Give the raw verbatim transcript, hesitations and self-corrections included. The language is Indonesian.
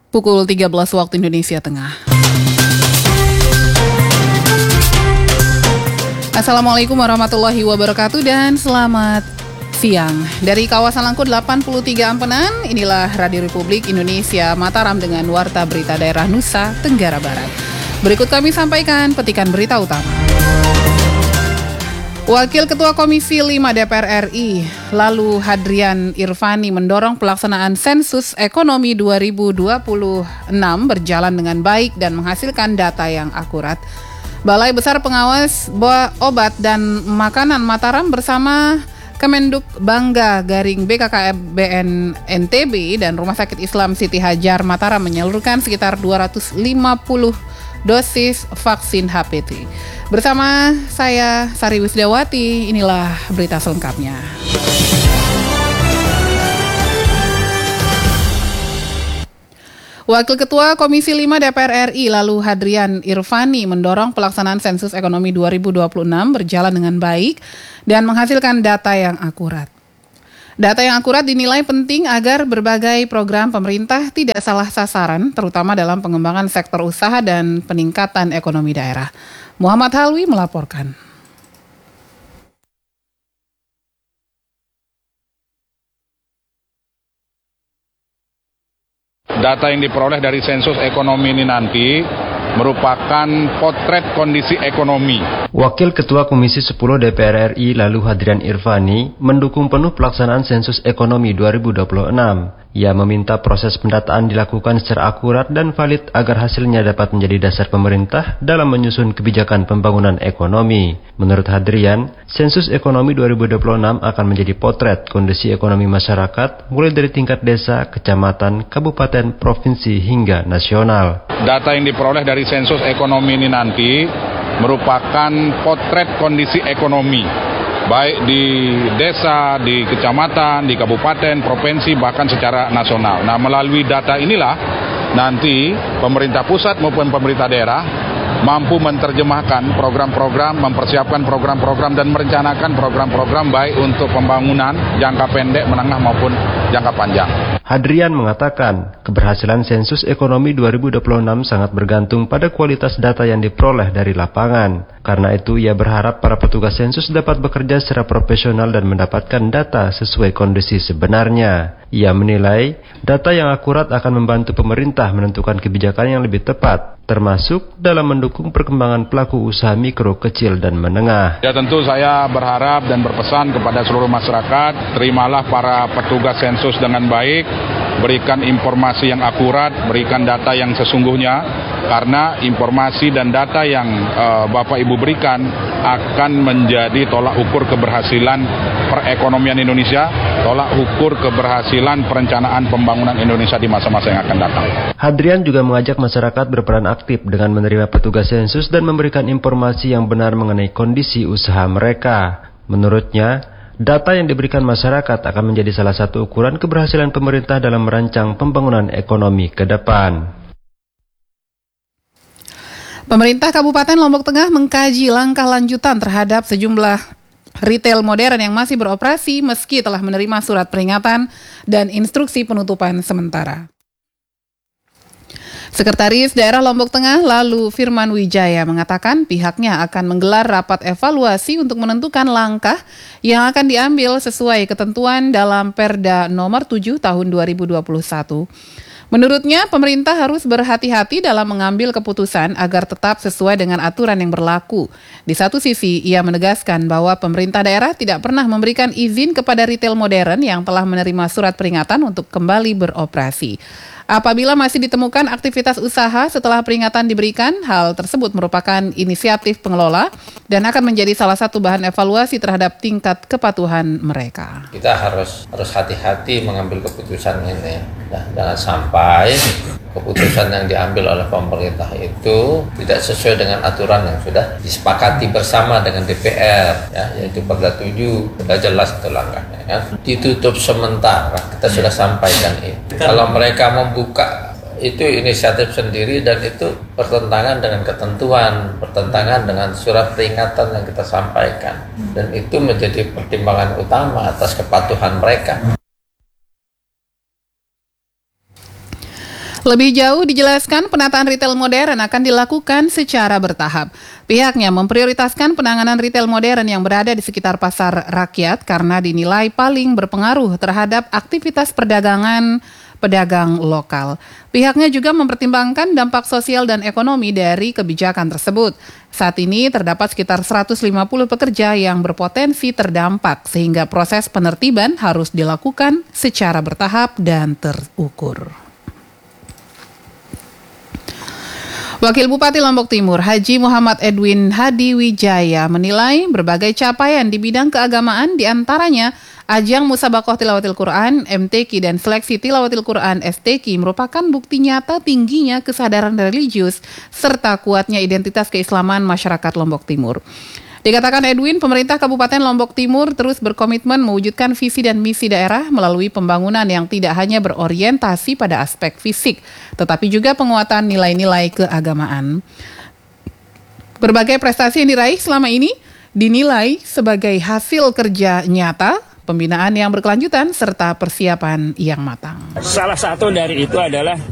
Pukul tiga belas waktu Indonesia Tengah. Assalamualaikum warahmatullahi wabarakatuh dan selamat siang. Dari kawasan Langku delapan puluh tiga Ampenan, inilah Radio Republik Indonesia Mataram dengan Warta Berita Daerah Nusa Tenggara Barat. Berikut kami sampaikan petikan berita utama. Wakil Ketua Komisi lima D P R R I, lalu Hadrian Irvani mendorong pelaksanaan sensus ekonomi dua ribu dua puluh enam berjalan dengan baik dan menghasilkan data yang akurat. Balai Besar Pengawas Obat dan Makanan Mataram bersama Kemenduk Bangga Garing B K K B N N T B dan Rumah Sakit Islam Siti Hajar Mataram menyalurkan sekitar dua ratus lima puluh dosis vaksin H P V. Bersama saya Sari Wisdawati, inilah berita selengkapnya. Wakil Ketua Komisi lima D P R R I lalu Hadrian Irvani mendorong pelaksanaan sensus ekonomi dua ribu dua puluh enam berjalan dengan baik dan menghasilkan data yang akurat. Data yang akurat dinilai penting agar berbagai program pemerintah tidak salah sasaran, terutama dalam pengembangan sektor usaha dan peningkatan ekonomi daerah. Muhammad Halwi melaporkan. Data yang diperoleh dari sensus ekonomi ini nanti merupakan potret kondisi ekonomi. Wakil Ketua Komisi sepuluh D P R R I lalu Hadrian Irvani mendukung penuh pelaksanaan sensus ekonomi dua ribu dua puluh enam. Ia meminta proses pendataan dilakukan secara akurat dan valid agar hasilnya dapat menjadi dasar pemerintah dalam menyusun kebijakan pembangunan ekonomi. Menurut Hadrian, sensus ekonomi dua ribu dua puluh enam akan menjadi potret kondisi ekonomi masyarakat mulai dari tingkat desa, kecamatan, kabupaten, provinsi hingga nasional. Data yang diperoleh dari sensus ekonomi ini nanti merupakan potret kondisi ekonomi, baik di desa, di kecamatan, di kabupaten, provinsi, bahkan secara nasional. Nah, melalui data inilah nanti pemerintah pusat maupun pemerintah daerah mampu menerjemahkan program-program, mempersiapkan program-program dan merencanakan program-program baik untuk pembangunan jangka pendek, menengah maupun jangka panjang. Hadrian mengatakan, keberhasilan sensus ekonomi dua ribu dua puluh enam sangat bergantung pada kualitas data yang diperoleh dari lapangan. Karena itu, ia berharap para petugas sensus dapat bekerja secara profesional dan mendapatkan data sesuai kondisi sebenarnya. Ia menilai, data yang akurat akan membantu pemerintah menentukan kebijakan yang lebih tepat, termasuk dalam mendukung perkembangan pelaku usaha mikro, kecil, dan menengah. Ya, tentu saya berharap dan berpesan kepada seluruh masyarakat, terimalah para petugas sensus dengan baik, berikan informasi yang akurat, berikan data yang sesungguhnya, karena informasi dan data yang uh, Bapak Ibu berikan akan menjadi tolak ukur keberhasilan perekonomian Indonesia, tolak ukur keberhasilan perencanaan pembangunan Indonesia di masa-masa yang akan datang. Hadrian juga mengajak masyarakat berperan aktif dengan menerima petugas sensus dan memberikan informasi yang benar mengenai kondisi usaha mereka. Menurutnya, data yang diberikan masyarakat akan menjadi salah satu ukuran keberhasilan pemerintah dalam merancang pembangunan ekonomi ke depan. Pemerintah Kabupaten Lombok Tengah mengkaji langkah lanjutan terhadap sejumlah retail modern yang masih beroperasi meski telah menerima surat peringatan dan instruksi penutupan sementara. Sekretaris Daerah Lombok Tengah lalu Firman Wijaya mengatakan pihaknya akan menggelar rapat evaluasi untuk menentukan langkah yang akan diambil sesuai ketentuan dalam Perda nomor tujuh tahun dua ribu dua puluh satu. Menurutnya, pemerintah harus berhati-hati dalam mengambil keputusan agar tetap sesuai dengan aturan yang berlaku. Di satu sisi, ia menegaskan bahwa pemerintah daerah tidak pernah memberikan izin kepada retail modern yang telah menerima surat peringatan untuk kembali beroperasi. Apabila masih ditemukan aktivitas usaha setelah peringatan diberikan, hal tersebut merupakan inisiatif pengelola dan akan menjadi salah satu bahan evaluasi terhadap tingkat kepatuhan mereka. Kita harus harus hati-hati mengambil keputusan ini. Nah, jangan sampai keputusan yang diambil oleh pemerintah itu tidak sesuai dengan aturan yang sudah disepakati bersama dengan D P R, ya, yaitu Perda tujuh, sudah jelas itu langkahnya. Ya. Ditutup sementara, kita sudah sampaikan itu. Kalau mereka membuka itu inisiatif sendiri dan itu bertentangan dengan ketentuan, bertentangan dengan surat peringatan yang kita sampaikan, dan itu menjadi pertimbangan utama atas kepatuhan mereka. Lebih jauh dijelaskan penataan retail modern akan dilakukan secara bertahap. Pihaknya memprioritaskan penanganan retail modern yang berada di sekitar pasar rakyat karena dinilai paling berpengaruh terhadap aktivitas perdagangan pedagang lokal. Pihaknya juga mempertimbangkan dampak sosial dan ekonomi dari kebijakan tersebut. Saat ini terdapat sekitar seratus lima puluh pekerja yang berpotensi terdampak sehingga proses penertiban harus dilakukan secara bertahap dan terukur. Wakil Bupati Lombok Timur, Haji Muhammad Edwin Hadi Wijaya menilai berbagai capaian di bidang keagamaan diantaranya ajang Musabakoh Tilawatil Quran, M T Q dan seleksi Tilawatil Quran S T Q merupakan bukti nyata tingginya kesadaran religius serta kuatnya identitas keislaman masyarakat Lombok Timur. Dikatakan Edwin, pemerintah Kabupaten Lombok Timur terus berkomitmen mewujudkan visi dan misi daerah melalui pembangunan yang tidak hanya berorientasi pada aspek fisik, tetapi juga penguatan nilai-nilai keagamaan. Berbagai prestasi yang diraih selama ini dinilai sebagai hasil kerja nyata, pembinaan yang berkelanjutan, serta persiapan yang matang. Salah satu dari itu adalah